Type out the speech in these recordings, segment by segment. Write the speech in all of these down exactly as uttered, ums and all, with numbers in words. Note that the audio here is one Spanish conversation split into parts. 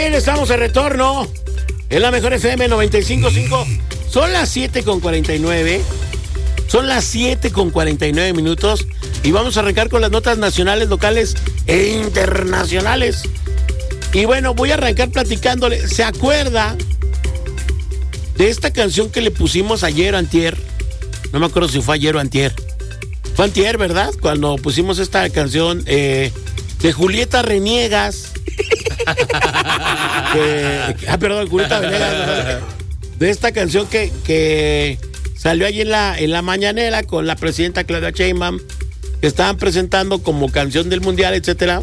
bien, estamos de retorno en la mejor F M noventa y cinco punto cinco. Son las siete con cuarenta y nueve. Son las siete con cuarenta y nueve minutos. Y vamos a arrancar con las notas nacionales, locales e internacionales. Y bueno, voy a arrancar platicándole. ¿Se acuerda de esta canción que le pusimos ayer o antier? No me acuerdo si fue ayer o antier. Fue antier, ¿verdad? Cuando pusimos esta canción eh, de Julieta Reniegas. que, ah, perdón, Julieta Venegas. De esta canción que, que salió allí en la, en la mañanera con la presidenta Claudia Sheinbaum, que estaban presentando como canción del mundial, etcétera.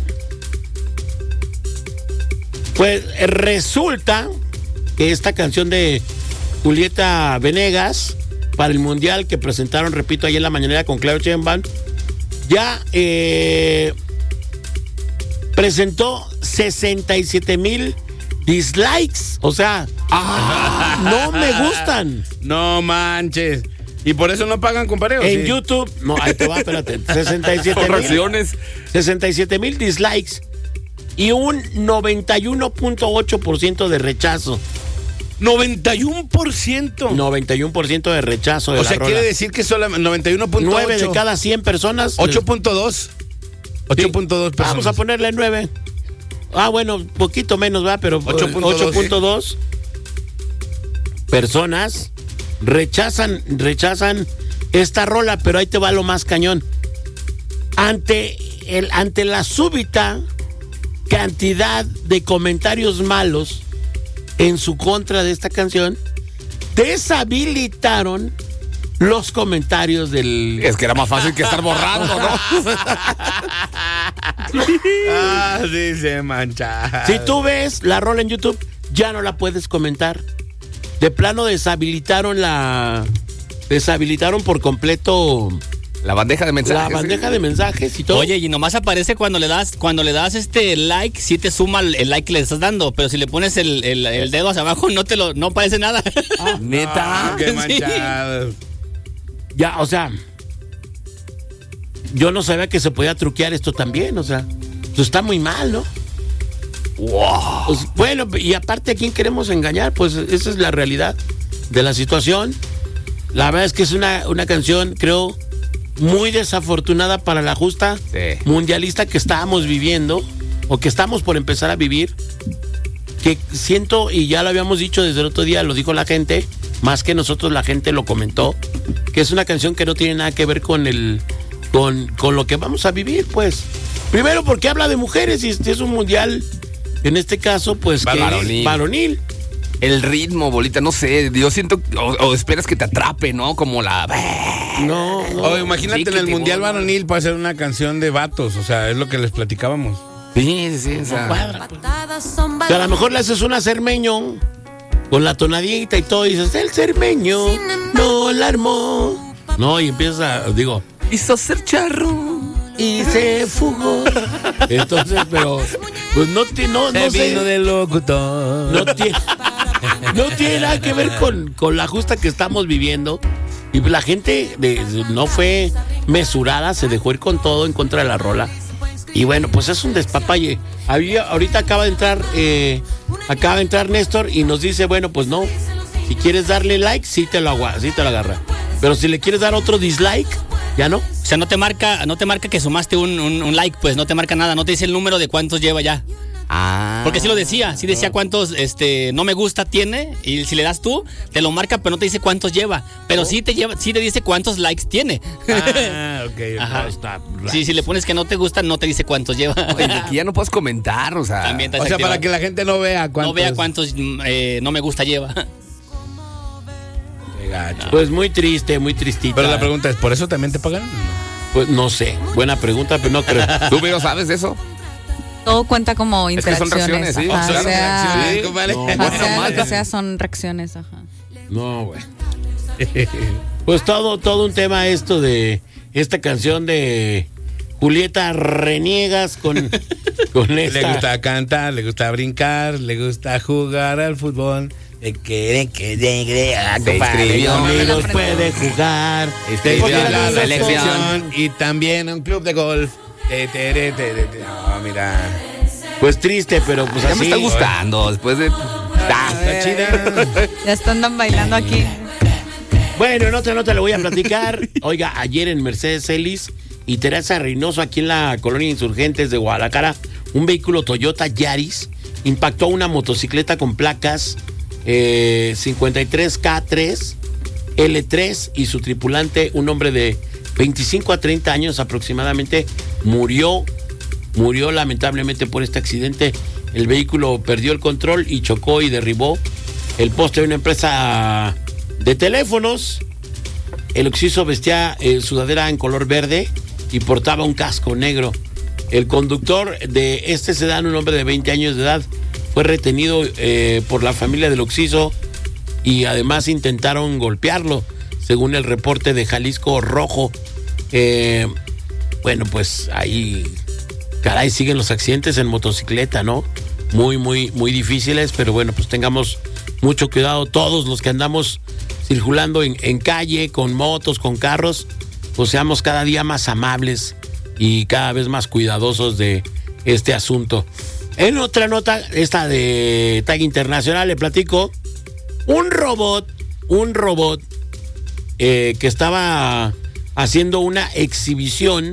Pues resulta que esta canción de Julieta Venegas para el mundial que presentaron, repito, ayer en la mañanera con Claudia Sheinbaum, ya eh, presentó sesenta y siete mil dislikes. O sea, ah, no me gustan. No manches. ¿Y por eso no pagan con pareo? En ¿sí? YouTube, no, ahí te va, espérate. sesenta y siete mil. sesenta y siete mil dislikes y un noventa y uno punto ocho por ciento de rechazo. noventa y uno por ciento. noventa y uno por ciento de rechazo de O la sea, rola. quiere decir que solamente noventa y uno punto ocho. nueve de cada cien personas. ocho punto dos. ocho punto dos personas. Vamos a ponerle nueve. Ah, bueno, poquito menos, va, pero ocho punto dos personas rechazan, rechazan esta rola, pero ahí te va lo más cañón. Ante el, ante la súbita cantidad de comentarios malos en su contra de esta canción, deshabilitaron los comentarios del... Es que era más fácil que estar borrando, ¿no? Ah, sí, se mancha. Si tú ves la rola en YouTube, ya no la puedes comentar. De plano deshabilitaron la... Deshabilitaron por completo... La bandeja de mensajes. La bandeja de mensajes y todo. Oye, y nomás aparece cuando le das, cuando le das este like, sí te suma el, el like que le estás dando, pero si le pones el, el, el dedo hacia abajo, no te lo, no aparece nada. Ah, neta. Ah, qué Sí. manchado. ya, o sea, yo no sabía que se podía truquear esto también, o sea, esto está muy mal, ¿no? Wow. Pues, bueno, y aparte, ¿a quién queremos engañar? Pues esa es la realidad de la situación. La verdad es que es una, una canción, creo, muy desafortunada para la justa Sí. mundialista que estábamos viviendo, o que estamos por empezar a vivir, que siento, y ya lo habíamos dicho desde el otro día, lo dijo la gente, más que nosotros la gente lo comentó, que es una canción que no tiene nada que ver con el con, con lo que vamos a vivir, pues. Primero porque habla de mujeres y este es un mundial, en este caso, pues, que Varonil. varonil. El ritmo, bolita, no sé. Yo siento. O, o esperas que te atrape, ¿no? Como la. No, no. O imagínate Sí, que en el te Mundial borra. Varonil para hacer una canción de vatos. O sea, es lo que les platicábamos. Sí, sí, sí. O sea, Cuadra, pues. O sea, a lo mejor le haces una cermeño con la tonadita y todo, y dices, el cermeño no la armó. No, y empieza, digo, hizo ser charro. y se fugó. Entonces, pero, pues no, ti- no, no sé. de locutor. No tiene, no tiene nada que ver con, con la justa que estamos viviendo. Y la gente de, no fue mesurada, se dejó ir con todo en contra de la rola. Y bueno, pues es un despapalle. Había, ahorita acaba de entrar, eh, acaba de entrar Néstor y nos dice, bueno, pues no. Si quieres darle like, sí te lo agua, sí te lo agarra. Pero si le quieres dar otro dislike, ya no. O sea, no te marca, no te marca que sumaste un, un, un like, pues no te marca nada, no te dice el número de cuántos lleva ya. Ah. Porque sí lo decía, sí decía cuántos este no me gusta tiene, y si le das tú, te lo marca, pero no te dice cuántos lleva. Pero sí te lleva, sí te dice cuántos likes tiene. Ah, ok. Ajá. No, está raro. Sí, si le pones que no te gusta, no te dice cuántos lleva. Oye, aquí ya no puedes comentar, o sea. También te O sea, para que la gente no vea cuántos. no vea cuántos eh, no me gusta lleva. Qué gacho. Pues muy triste, muy tristita. Pero la pregunta es, ¿por eso también te pagan? Pues no sé, buena pregunta, pero no creo. ¿Tú, Vero, sabes de eso? Todo cuenta como Es que son interacciones. reacciones, sí. Ajá, Son o sea, reacciones, Sí, compadre. no, ajá, bueno, sea mal. lo que sea, son reacciones, ajá. No, güey. Pues todo, todo un tema esto de esta canción de Julieta Reniegas con, con esta. Le gusta cantar, le gusta brincar, le gusta jugar al fútbol. Le quiere que llegue a Te inscribió. Amigos puede jugar. Te Inscribió a la la selección. selección y también a un club de golf. Te, te, te, te, te, te. No, mira. Pues triste, pero pues Ya así. me está gustando después de. Ah, está chida. Ya están bailando aquí. Bueno, en otra nota le voy a platicar. Oiga, ayer en Mercedes Celis y Teresa Reynoso, aquí en la colonia Insurgentes de Guadalajara, un vehículo Toyota Yaris impactó a una motocicleta con placas eh, cincuenta y tres K tres L tres y su tripulante, un hombre de veinticinco a treinta años aproximadamente, murió, murió lamentablemente por este accidente. El vehículo perdió el control y chocó y derribó el poste de una empresa de teléfonos. El occiso vestía eh, sudadera en color verde y portaba un casco negro. El conductor de este sedán, un hombre de veinte años de edad, fue retenido eh, por la familia del occiso y además intentaron golpearlo, según el reporte de Jalisco Rojo. Eh, bueno, pues ahí, caray, siguen los accidentes en motocicleta, ¿no? Muy, muy, muy difíciles, pero bueno, pues tengamos mucho cuidado todos los que andamos circulando en, en calle, con motos, con carros, pues seamos cada día más amables y cada vez más cuidadosos de este asunto. En otra nota, esta de tag internacional, le platico, un robot, un robot eh, que estaba haciendo una exhibición,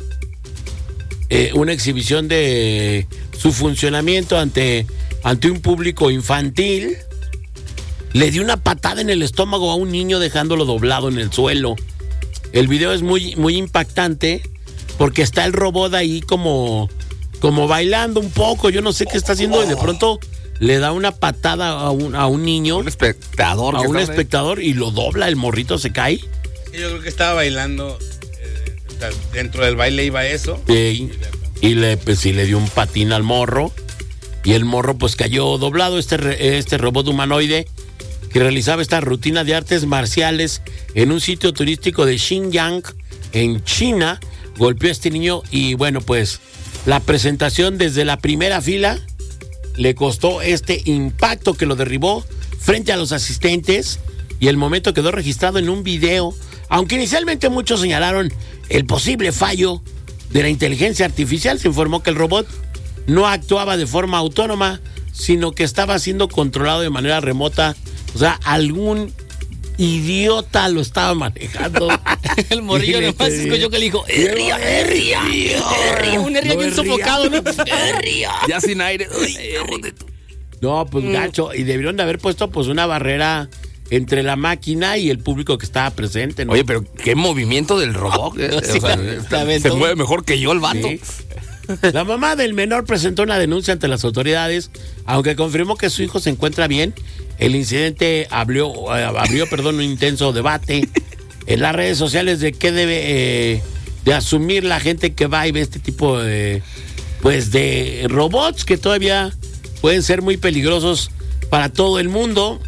eh, una exhibición de su funcionamiento ante, ante un público infantil, le dio una patada en el estómago a un niño dejándolo doblado en el suelo. El video es muy, muy impactante porque está el robot ahí como, como bailando un poco, yo no sé qué está haciendo, y de pronto le da una patada a un, a un niño, Un espectador. a que un está- espectador, y lo dobla, el morrito se cae. Yo creo que estaba bailando. eh, o sea, dentro del baile iba eso. eh, y le, pues, sí, le dio un patín al morro, y el morro pues cayó doblado. Este, re- este robot humanoide que realizaba esta rutina de artes marciales en un sitio turístico de Xinjiang, en China, golpeó a este niño y bueno, pues la presentación desde la primera fila le costó este impacto que lo derribó frente a los asistentes, y el momento quedó registrado en un video, aunque inicialmente muchos señalaron el posible fallo de la inteligencia artificial. Se informó que el robot no actuaba de forma autónoma, sino que estaba siendo controlado de manera remota. O sea, algún idiota lo estaba manejando. El morrillo Y le nomás pedí- escuchó que le dijo, "Erria, erria, erria", un erria No, bien erria. sofocado, ¿no? Erria. Ya sin aire. Uy, hijo de tu- No, pues gacho. Y debieron de haber puesto pues una barrera entre la máquina y el público que estaba presente, ¿no? Oye, pero qué movimiento del robot. eh. No, sí, O sea, la aventó. se mueve mejor que yo el vato. Sí. La mamá del menor presentó una denuncia ante las autoridades, aunque confirmó que su hijo se encuentra bien. El incidente abrió, eh, abrió perdón, un intenso debate en las redes sociales de qué debe eh, de asumir la gente que va y ve este tipo de, pues, de robots que todavía pueden ser muy peligrosos para todo el mundo.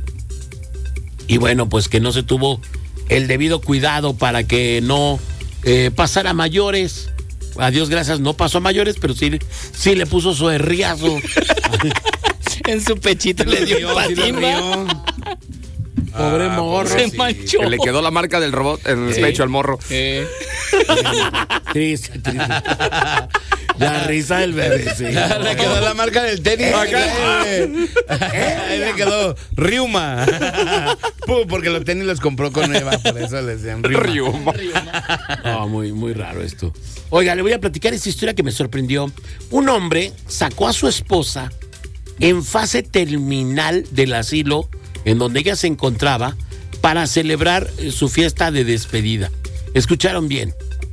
Y bueno, pues que no se tuvo el debido cuidado para que no eh, pasara a mayores. A Dios gracias, no pasó a mayores, pero sí, sí le puso su herriazo. En su pechito le dio un Sí lo patín, ¿va? rió. Pobre Ah, morro. Se sí. manchó. Que le quedó la marca del robot en el Sí. pecho al morro. Eh, Triste, triste. La risa del bebé, sí. Le quedó la marca del tenis. Eh, Ahí le quedó Riuma. Puh, porque los tenis los compró con Eva, por eso les decían Riuma. Riuma. No, muy, muy raro esto. Oiga, le voy a platicar esta historia que me sorprendió. Un hombre sacó a su esposa en fase terminal del asilo en donde ella se encontraba para celebrar eh, su fiesta de despedida. Escucharon bien.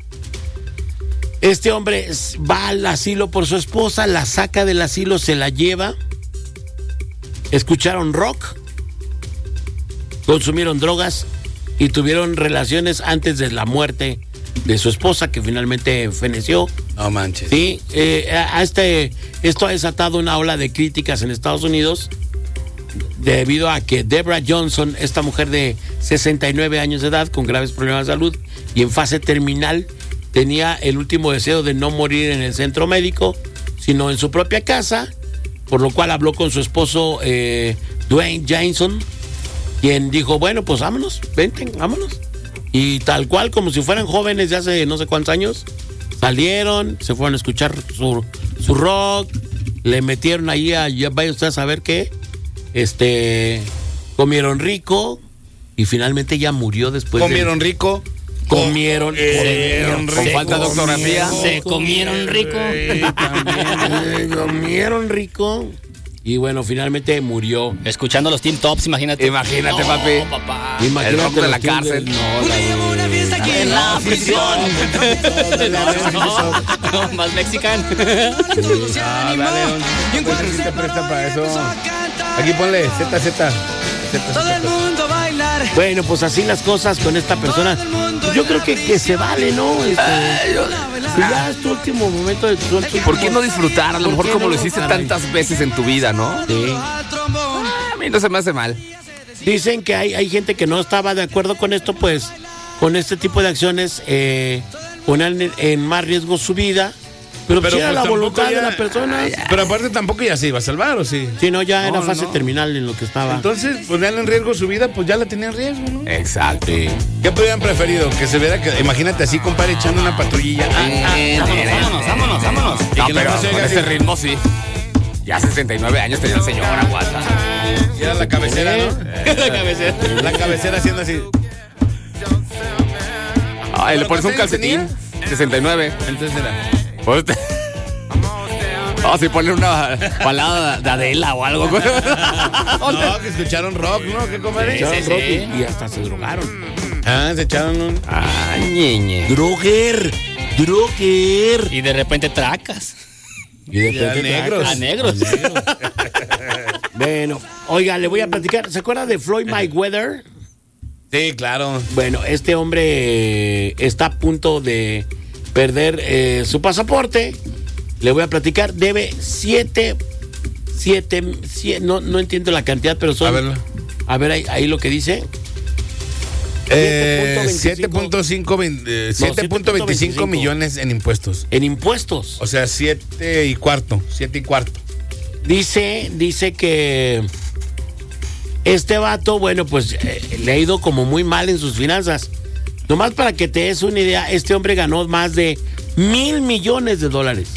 Este hombre s- va al asilo por su esposa, la saca del asilo, se la lleva. Escucharon rock, consumieron drogas y tuvieron relaciones antes de la muerte de su esposa, que finalmente feneció. No manches. Sí, eh, a a este, esto ha desatado una ola de críticas en Estados Unidos debido a que Deborah Johnson, esta mujer de sesenta y nueve años de edad con graves problemas de salud y en fase terminal, tenía el último deseo de no morir en el centro médico, sino en su propia casa, por lo cual habló con su esposo eh, Dwayne Johnson, quien dijo, bueno, pues vámonos, vente, vámonos. Y tal cual, como si fueran jóvenes de hace no sé cuántos años, salieron, se fueron a escuchar su, su rock, le metieron ahí a, ya vaya usted a saber qué, este, comieron rico y finalmente ya murió después. Comieron de, rico. Comieron, Eh, comieron con falta de ortografía. Se comieron rico. Eh, comieron rico. Y bueno, finalmente murió. Escuchando los Teen Tops, imagínate. Imagínate, No, papi. papá. Imagínate El rock de los la Tigres, cárcel. No, la de- En la prisión. No, más mexicano. Ah, dale, don. Pues sí te presta para eso. Aquí ponle Z, Z. Todo el mundo bailar. Bueno, pues así las cosas con esta persona. Yo creo que, que se vale, ¿no? Este, pues ya es tu último momento de tu último- ¿Por qué no disfrutar? A lo ¿Por mejor qué como no, lo hiciste caray? tantas veces en tu vida, ¿no? Sí. A mí no se me hace mal. Dicen que hay, hay gente que no estaba de acuerdo con esto, pues con este tipo de acciones eh, ponen en, en más riesgo su vida. Pero, Pero, si era pues, la tampoco voluntad ya- de la persona. Pero aparte tampoco ya se iba a salvar, ¿o sí? Si no, ya No, era no, fase no. terminal en lo que estaba. Entonces, ponerle en riesgo su vida, pues ya la tenía en riesgo, ¿no? Exacto. ¿Qué podrían preferido? Que se viera que, imagínate así, compadre, echando una patrullilla. Ah, Eh, Vámonos, eh, vámonos, vámonos, vámonos. No, que la pero más se con oiga ese así. ritmo sí. Ya sesenta y nueve años tenía el señor, aguanta. y era la cabecera, ¿no? La cabecera. La cabecera haciendo así. Ay, le ¿Pero pones un cuántos años calcetín. sesenta y nueve. Entonces era. Pues te- Vamos a poner una balada de Adela o algo. No, que escucharon rock, ¿no? ¿Qué compadre? Echaron sí, rock sí. y, y hasta se drogaron. Ah, se echaron un. Ah, ñeñe. Droger, droger. Y de repente tracas. Y de Y a repente negros. A negros. Bueno, oiga, le voy a platicar. ¿Se acuerda de Floyd Mayweather? Sí, claro. Bueno, este hombre eh, está a punto de perder eh, su pasaporte. Le voy a platicar. Debe siete, siete, siete no, no entiendo la cantidad, pero son. A verlo. A ver ahí, ahí lo que dice. Eh, siete punto punto veinticinco millones en impuestos. En impuestos. O sea, siete y cuarto. Siete y cuarto. Dice, dice que este vato, bueno, pues eh, le ha ido como muy mal en sus finanzas. Nomás para que te des una idea, este hombre ganó más de mil millones de dólares.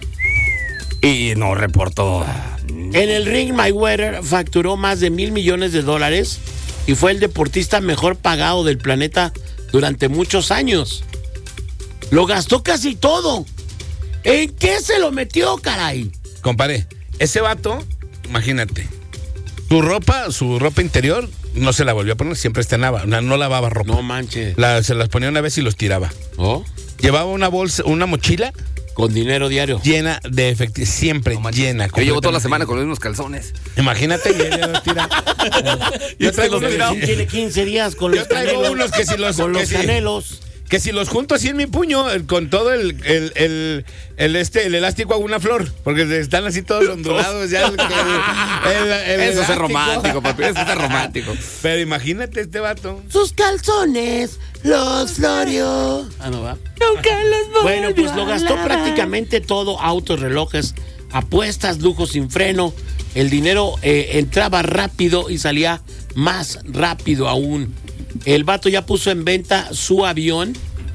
Y no reportó. En el ring, Mayweather facturó más de mil millones de dólares y fue el deportista mejor pagado del planeta durante muchos años. Lo gastó casi todo. ¿En qué se lo metió, caray? Compadre, ese vato, imagínate. Su ropa, su ropa interior, no se la volvió a poner, siempre estrenaba. No, no lavaba ropa. No manches. La- se las ponía una vez y los tiraba. ¿Oh? Llevaba una bolsa, una mochila Con dinero diario. llena de efectivo, siempre No manches. llena. Yo llevo toda la completamente semana llena. con los mismos calzones. Imagínate, y ella los tira. Yo traigo Pero unos- sí tiene quince días con Yo los traigo canelos. unos que si los- con que los si- canelos. que si los junto así en mi puño, el- con todo el, el, el, el este, el elástico hago una flor, porque están así todos ondulados ya. El, el- el- el Eso es elástico. romántico, papi. Eso es romántico. Pero imagínate este vato. Sus calzones los floreó. Ah, no va. Nunca los Bueno, pues lo gastó prácticamente todo: autos, relojes, apuestas, lujos sin freno. El dinero eh, entraba rápido y salía más rápido aún. El vato ya puso en venta su avión,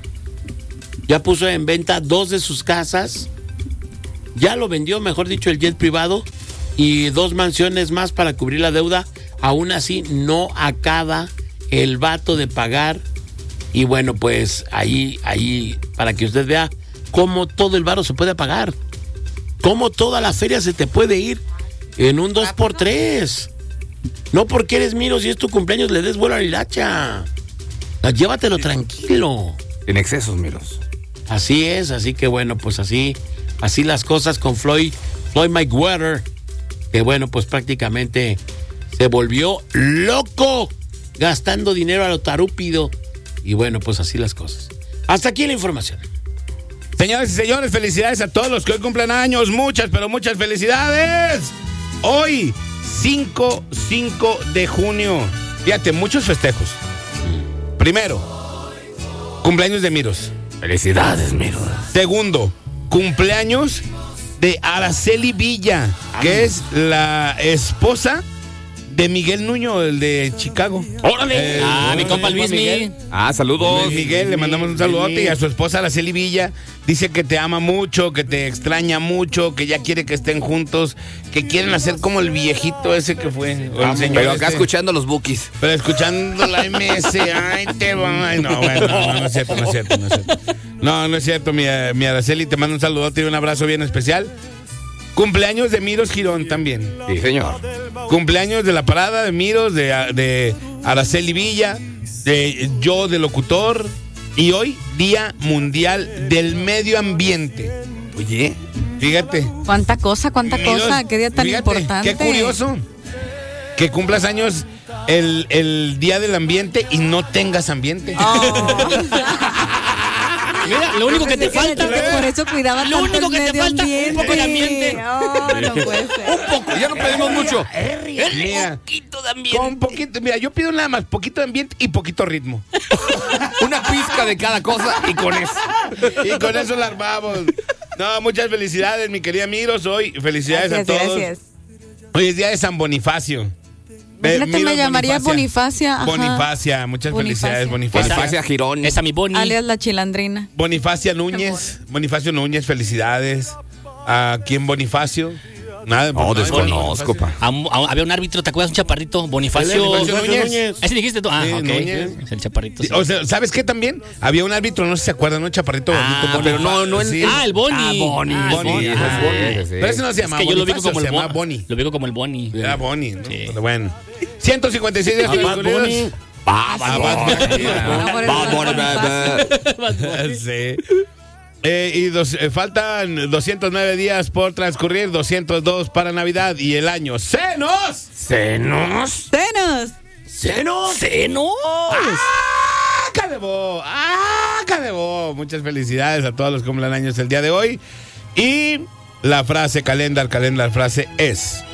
ya puso en venta dos de sus casas, ya lo vendió, mejor dicho, el jet privado, y dos mansiones más para cubrir la deuda. Aún así no acaba el vato de pagar. Y bueno, pues ahí, ahí, para que usted vea cómo todo el varo se puede pagar, cómo toda la feria se te puede ir en un dos por tres. No porque eres Miro, si es tu cumpleaños le des vuelo a la hilacha. Ah, llévatelo tranquilo. En excesos, miros. Así es, así que bueno, pues así, así las cosas con Floyd, Floyd Mayweather, que bueno, pues prácticamente se volvió loco gastando dinero a lo tarúpido. Y bueno, pues así las cosas. Hasta aquí la información. Señores y señores, felicidades a todos los que hoy cumplen años. Muchas, pero muchas felicidades. Hoy, cinco de junio. Fíjate, muchos festejos. Primero, cumpleaños de Miros. Felicidades, miros. Segundo, cumpleaños de Araceli Villa, que es la esposa de Miguel Nuño, el de Chicago. ¡Órale! Eh, Ah, mi compa Luis Luismi. Miguel. Ah, saludos. Luis Miguel, le mandamos un saludote y a su esposa Araceli Villa. Dice que te ama mucho, que te extraña mucho, que ya quiere que estén juntos, que quieren hacer como el viejito ese que fue. o el señor Pero acá este. escuchando los bookies. Pero escuchando la M S, ay, te va. Ay, no, bueno, no, no es cierto, no es cierto, no es cierto. No, no es cierto, mi, mi Araceli, te mando un saludote y un abrazo bien especial. Cumpleaños de Miros Girón también. Sí, señor. Cumpleaños de la parada de Miros, de, de Araceli Villa, de yo de locutor. Y hoy, Día Mundial del Medio Ambiente. Oye. Fíjate. Cuánta cosa, cuánta Miros, cosa. Qué día tan fíjate, importante. Qué curioso que cumplas años el, el Día del Ambiente y no tengas ambiente. Oh. Mira, lo único que te falta. Que por eso cuidaba Lo tanto único el que te medio falta, un ambiente. poco de ambiente. Oh, no puede ser. Un poco, ya no pedimos mucho. Mira, Un poquito de ambiente. con poquito, mira, yo pido nada más poquito de ambiente y poquito ritmo. Una pizca de cada cosa y con eso. Y con eso la armamos. No, muchas felicidades, mi querida Miros. Hoy, felicidades Gracias, a todos. gracias. Hoy es día de San Bonifacio. Eh, Imagínate, Miros me llamaría Bonifacia. ajá. Bonifacia, muchas Bonifacia. felicidades, Bonifacia. Bonifacia Girón. Esa mi Bonnie. Alias la chilandrina. Bonifacia Núñez. Bonifacio Núñez, felicidades. ¿A quién Bonifacio? Nada, No, pues, desconozco, pa. A un- a- había un árbitro, ¿te acuerdas? Un chaparrito, Bonifacio. Bonifacio Núñez. ¿Ese dijiste tú? Ah, Sí, ok. Núñez. Es el chaparrito. sí. O sea, ¿sabes qué también? Había un árbitro, no sé si se acuerdan, un chaparrito Ah, bonito. pero no, no en- Sí. Ah, el Bonnie. Ah, Bonnie. Ah, el Bonnie, Bonnie. ese es Ah, Bonnie. sí, sí. Pero ese no se Es llamaba que yo lo ubico Bonifacio, como el se llamaba Bonnie. Bonnie. Lo ubico como el Bonnie. Era Bonnie, ¿no? Sí. Pero bueno. ciento cincuenta y seis días A Bad cumplidos. Bunny. Ah, Ah, Bad Bad Bunny. No, por el Bad Bunny, Bonifacio. bebé. Sí. Eh, y dos- eh, faltan doscientos nueve días por transcurrir, doscientos dos para Navidad y el año ¡Senos! ¿Senos? ¡Senos! ¿Senos? ¡Senos! ¡Ah, Calebo! ¡Ah, Calebo! Muchas felicidades a todos los que cumplan años el día de hoy. Y la frase calendar, calendar, frase es: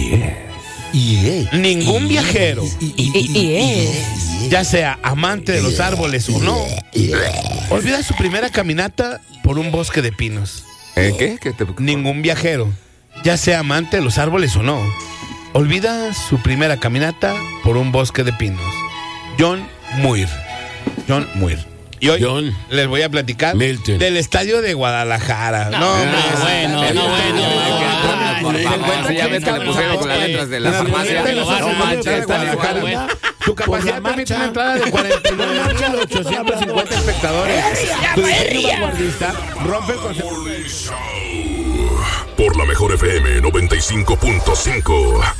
ningún viajero, Y, y es. ya sea amante de los árboles o no, olvida su primera caminata por un bosque de pinos. ¿Eh, ¿Qué? ¿Qué te... Ningún viajero, ya sea amante de los árboles o no, olvida su primera caminata por un bosque de pinos. John Muir. John Muir. Y hoy John les voy a platicar Milton. del estadio de Guadalajara. No, hombre, no, bueno, el no, estadio bueno. de Guadalajara. Por Se favor, encuentra si ya ves que le pusieron con las letras de la en el farmacia. Monumento No Nacional de manches, Guadalajara. güey. Su capacidad permite una entrada de cuarenta y nueve mil ochocientos cincuenta espectadores. Su diseño vanguardista rompe el concepto. Por la mejor F M noventa y cinco punto cinco.